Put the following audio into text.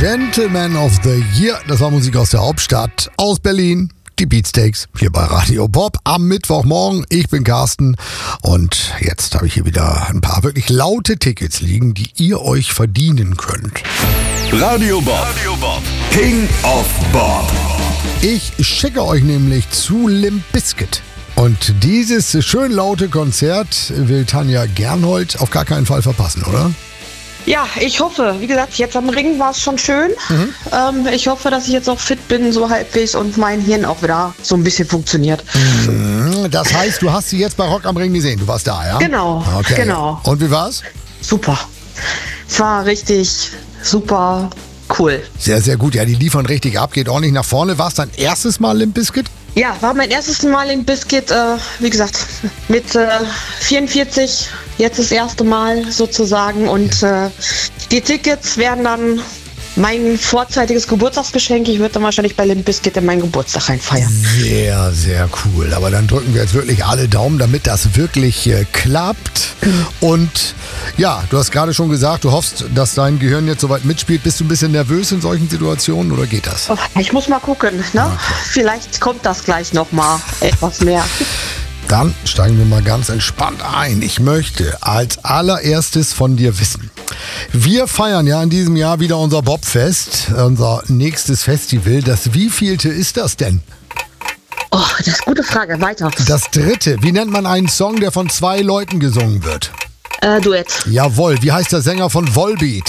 Gentleman of the Year. Das war Musik aus der Hauptstadt, aus Berlin. Die Beatsteaks hier bei Radio Bob am Mittwochmorgen. Ich bin Carsten und jetzt habe ich hier wieder ein paar wirklich laute Tickets liegen, die ihr euch verdienen könnt. Radio Bob, King of Bob. Ich schicke euch nämlich zu Limp Bizkit. Und dieses schön laute Konzert will Tanja Gernhold auf gar keinen Fall verpassen, oder? Ja, ich hoffe. Wie gesagt, jetzt am Ring war es schon schön. Ich hoffe, dass ich jetzt auch fit bin, so halbwegs, und mein Hirn auch wieder so ein bisschen funktioniert. Das heißt, du hast sie jetzt bei Rock am Ring gesehen. Du warst da, ja? Genau, okay. genau. Und wie war's? Super. Es war richtig super cool. Sehr, sehr gut. Ja, die liefern richtig ab, geht ordentlich nach vorne. War es dein erstes Mal Limp Bizkit? Ja, war mein erstes Mal im Bizkit, wie gesagt, mit 44, jetzt das erste Mal sozusagen. Und die Tickets werden dann mein vorzeitiges Geburtstagsgeschenk. Ich würde dann wahrscheinlich bei Limp Bizkit in meinen Geburtstag reinfeiern. Sehr, sehr cool. Aber dann drücken wir jetzt wirklich alle Daumen, damit das wirklich klappt. Und ja, du hast gerade schon gesagt, du hoffst, dass dein Gehirn jetzt soweit mitspielt. Bist du ein bisschen nervös in solchen Situationen oder geht das? Ich muss mal gucken, ne? Okay. Vielleicht kommt das gleich nochmal etwas mehr. Dann steigen wir mal ganz entspannt ein. Ich möchte als allererstes von dir wissen. Wir feiern ja in diesem Jahr wieder unser Bobfest, unser nächstes Festival. Das wievielte ist das denn? Oh, das ist eine gute Frage. Weiter. Das dritte. Wie nennt man einen Song, der von zwei Leuten gesungen wird? Duett. Jawohl. Wie heißt der Sänger von Volbeat?